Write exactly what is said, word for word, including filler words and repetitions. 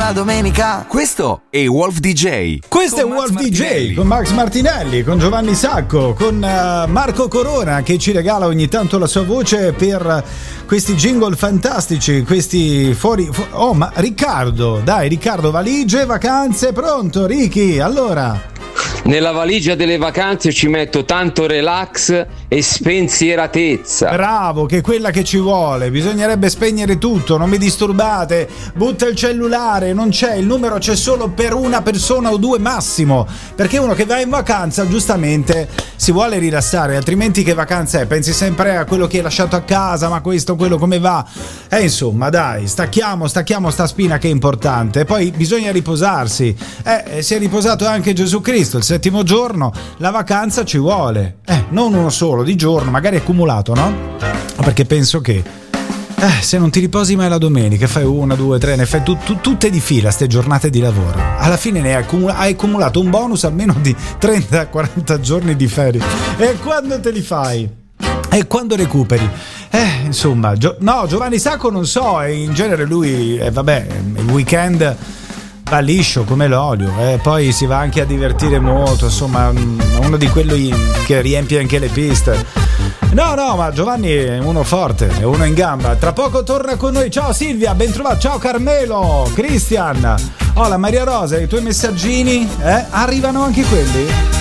la domenica. Questo è Wolf D J. Questo con è Wolf D J con Max Martinelli, con Giovanni Sacco, con uh, Marco Corona che ci regala ogni tanto la sua voce per questi jingle fantastici, questi fuori. Fu- oh, ma Riccardo, dai, Riccardo, valigie, vacanze, pronto, Ricky? Allora. Nella valigia delle vacanze ci metto tanto relax e spensieratezza. Bravo, che è quella che ci vuole. Bisognerebbe spegnere tutto, non mi disturbate. Butta il cellulare, non c'è, il numero c'è solo per una persona o due massimo. Perché uno che va in vacanza giustamente si vuole rilassare, altrimenti che vacanza è? Pensi sempre a quello che hai lasciato a casa, ma questo, quello come va? E eh, insomma, dai, stacchiamo, stacchiamo sta spina che è importante. E poi bisogna riposarsi. Eh, si è riposato anche Gesù Cristo, il settimo giorno, la vacanza ci vuole. Eh, non uno solo di giorno, magari accumulato, no? Perché penso che eh, se non ti riposi mai la domenica, fai una, due, tre, ne fai tu, tu, tutte di fila ste giornate di lavoro. Alla fine ne hai, accumula- hai accumulato un bonus almeno di trenta quaranta giorni di ferie. E quando te li fai? E quando recuperi? Eh, insomma, Gio- no, Giovanni Sacco non so, in genere lui, eh, vabbè, il weekend va liscio come l'olio, eh. Poi si va anche a divertire molto, insomma, uno di quelli che riempie anche le piste. No, no, ma Giovanni è uno forte, è uno in gamba. Tra poco torna con noi. Ciao Silvia, ben trovato. Ciao Carmelo, Cristian. Oh, la Maria Rosa, i tuoi messaggini, eh? Arrivano anche quelli?